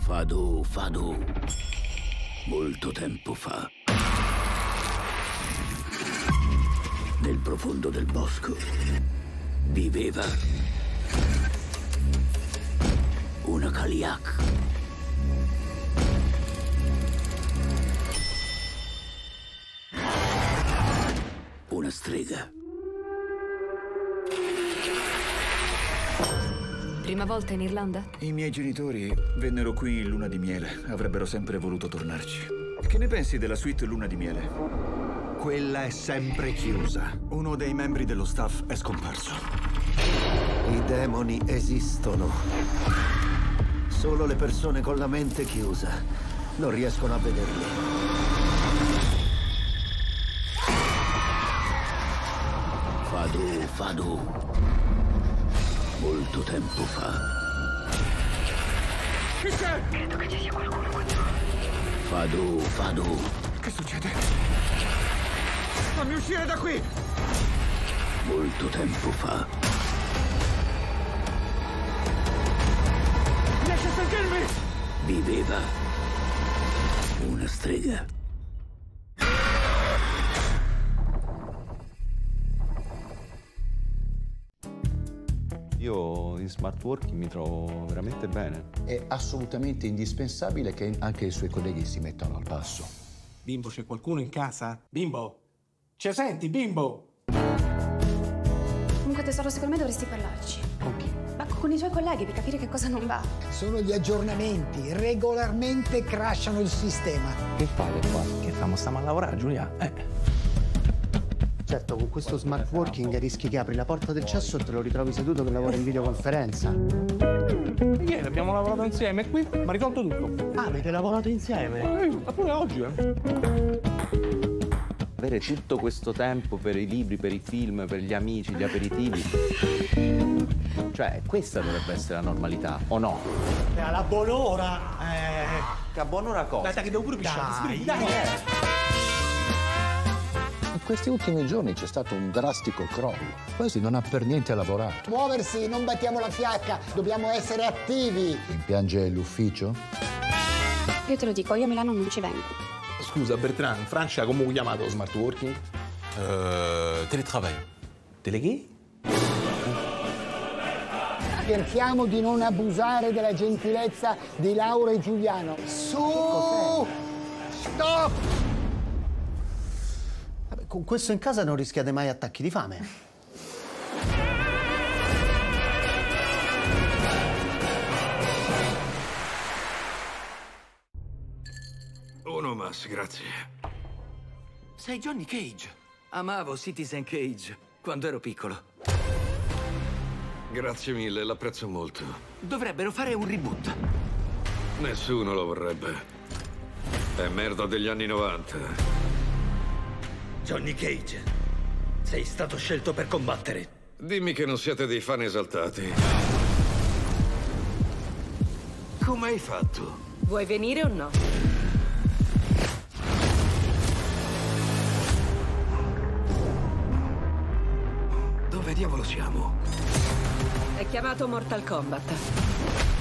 Fadu. Molto tempo fa, nel profondo del bosco, viveva una Kaliak. Una strega. Prima volta in Irlanda? I miei genitori vennero qui in luna di miele. Avrebbero sempre voluto tornarci. Che ne pensi della suite luna di miele? Quella è sempre chiusa. Uno dei membri dello staff è scomparso. I demoni esistono. Solo le persone con la mente chiusa non riescono a vederli. Fadu. Molto tempo fa. Chi c'è? Credo che ci sia qualcuno qua. Fadu. Che succede? Fammi uscire da qui! Molto tempo fa. Riesci a sentirmi? Viveva una strega. Io in smart working mi trovo veramente bene. È assolutamente indispensabile che anche i suoi colleghi si mettano al passo. Bimbo, c'è qualcuno in casa? Bimbo? Ci senti, bimbo? Comunque tesoro, secondo me dovresti parlarci. Con chi? Ma con i tuoi colleghi per capire che cosa non va. Sono gli aggiornamenti, regolarmente crashano il sistema. Che fate qua? Che famo? Stiamo a lavorare, Giulia? Certo, con questo smart working rischi che apri la porta del cesso e te lo ritrovi seduto che lavora in videoconferenza. Ieri abbiamo lavorato insieme qui, mi ha risolto tutto. Ah, avete lavorato insieme? Pure oggi, Avere tutto questo tempo per i libri, per i film, per gli amici, gli aperitivi. Cioè, questa dovrebbe essere la normalità, o no? Alla buon'ora! Che a buon'ora cosa? Dai, che devo pure pisciare. Dai. In questi ultimi giorni c'è stato un drastico crollo. Quasi non ha per niente lavorato. Muoversi, non battiamo la fiacca, dobbiamo essere attivi. Rimpiange l'ufficio? Io te lo dico, io a Milano non ci vengo. Scusa, Bertrand, in Francia come chiamato smart working? Télétravail. Deleghi? Cerchiamo di non abusare della gentilezza di Laura e Giuliano. Su! Stop! Vabbè, con questo in casa non rischiate mai attacchi di fame. Uno mas, grazie. Sei Johnny Cage. Amavo Citizen Cage quando ero piccolo. Grazie mille, l'apprezzo molto. Dovrebbero fare un reboot. Nessuno lo vorrebbe. È merda degli anni 90. Johnny Cage, sei stato scelto per combattere. Dimmi che non siete dei fan esaltati. Come hai fatto? Vuoi venire o no? Dove diavolo siamo? È chiamato Mortal Kombat.